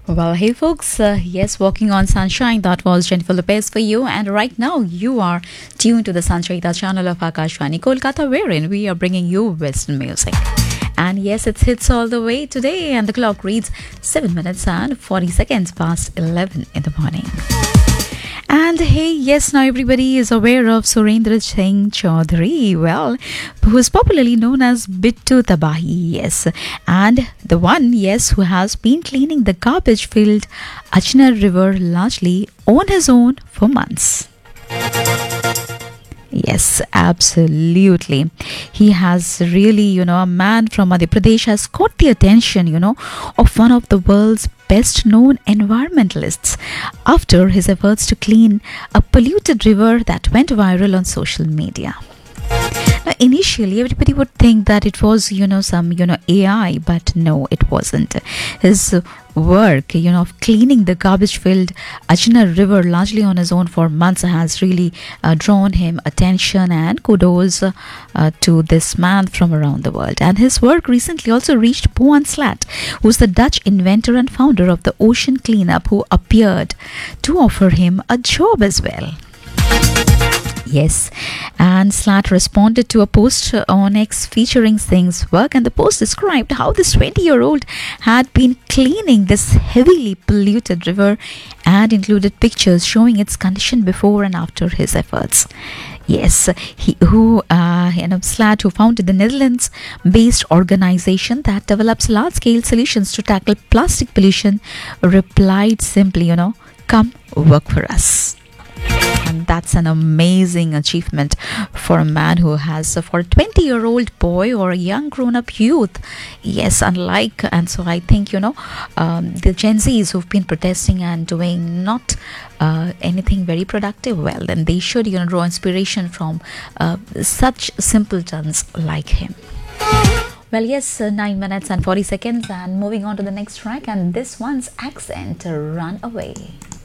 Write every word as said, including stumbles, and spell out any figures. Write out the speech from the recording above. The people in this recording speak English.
Well, hey folks, uh, yes, walking on sunshine. That was Jennifer Lopez for you, and right now you are tuned to the Sanchita channel of Akashvani Kolkata, wherein we are bringing you Western music. And yes, it's hits all the way today, and the clock reads seven minutes and forty seconds past eleven in the morning. And hey, yes, now everybody is aware of Surendra Singh Chaudhary, well, who is popularly known as Bittu Tabahi, yes. And the one, yes, who has been cleaning the garbage-filled Ajnar River largely on his own for months. Yes, absolutely. He has really, you know, a man from Madhya Pradesh has caught the attention, you know, of one of the world's best known environmentalists after his efforts to clean a polluted river that went viral on social media. Now, initially, everybody would think that it was, you know, some, you know, A I, but no, it wasn't. His work, you know, of cleaning the garbage-filled Ajnar River largely on his own for months has really uh, drawn him attention, and kudos uh, to this man from around the world. And his work recently also reached Boan Slat, who's the Dutch inventor and founder of the ocean cleanup, who appeared to offer him a job as well. Yes, and Slat responded to a post on X featuring Singh's work, and the post described how this twenty-year-old had been cleaning this heavily polluted river and included pictures showing its condition before and after his efforts. Yes, he who uh, you know Slat, who founded the Netherlands-based organization that develops large-scale solutions to tackle plastic pollution, replied simply, you know, "Come work for us." And that's an amazing achievement for a man who has, uh, for a twenty year old boy or a young grown up youth. Yes, unlike, and so I think, you know, um, the Gen Zs who've been protesting and doing not uh, anything very productive, well, then they should, you know, draw inspiration from uh, such simpletons like him. Well, yes, uh, nine minutes and forty seconds, and moving on to the next track, and this one's Accent, Run Away.